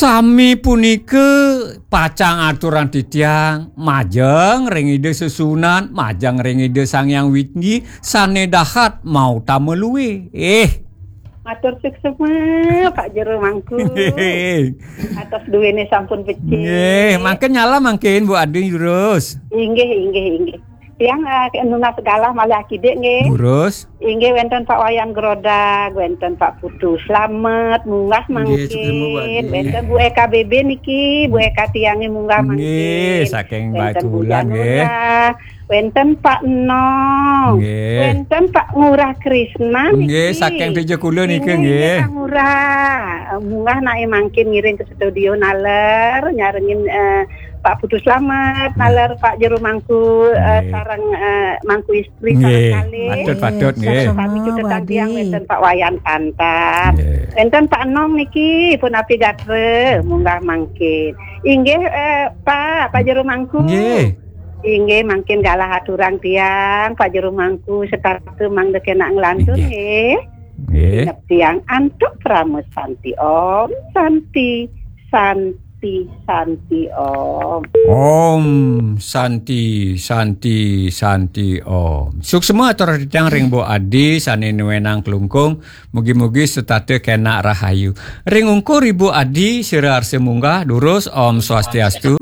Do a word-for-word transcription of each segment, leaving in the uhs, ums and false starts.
Sami punike pacang aturan titiang majeng ring ide susunan majang ring ide Sangyang Widi sane dahat mau tameluwe eh matur suksema Pak Jero mangku atas duwene sampun becik nggih mangke nyala mangkin Bu Adi terus inggih inggih inggih tiang uh, nuna segala malah kidek nggih terus inggih wonten Pak Wayan Grodag wonten Pak Putu Slamet munggah mangkin wonten Bu Eka B B niki Bu Eka tiange munggah mangkin nggih saking Batulan nggih wonten Pak Nong wonten Pak Ngurah Krisna nggih saking Bejo Kulo niki nggih Pak Ngurah munggah nae mangkin ngiring ke studio naler nyarengin uh, Pak Putu Slamet, nalar Pak Jero mangku uh, sarang uh, mangku istri sarang kali. Patut-patut nggih. Kami juga tadiang wonten Pak Wayan Kantat. Wonten Pak Nong niki pun api gatre munggah mangkin. Inggih uh, Pak Pak Jero mangku. Nggih. Inggih mangkin galah aturang tiang Pak Jero mangku setatu mang dekenak nglantun nggih. Nggih. Tiang antuk pramus Santi Om Santi Santi Santi Om. Om Santi Santi Santi Om. Suksema atur ditang ring Bo Adi sane nuwenang klungkung mugi-mugi setate kena rahayu. Ring ungkur Ibu Adi sira arse munggah durus Om Swastiastu.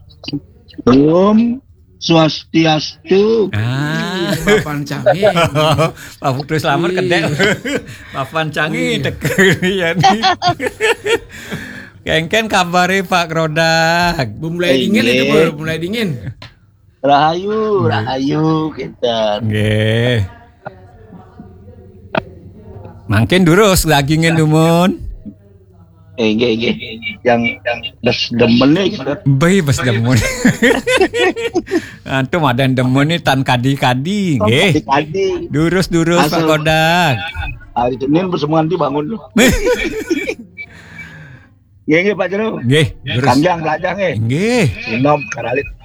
Om Swastiastu. Ah, Papan canggih. Pak Putu Slamet kedek. Papan canggih deket ya. Kengken kabari Pak Grodag. Mulai dingin itu baru mulai dingin. Rahayu, rahayu kita. Nggih. Mangkin durus lagi ngenumun. Eh nggih nggih. Yang yang des demen iki. Bae bes demen. Antum ada demen ni tan kadi-kadi nggih. Kadi. Durus-durus Pak Grodag. Hari Senin bersemuan di bangun lu. Nggih nggih Pak Jero. Nggih, Kanjang belajang nggih. Nggih. Sinom karalit.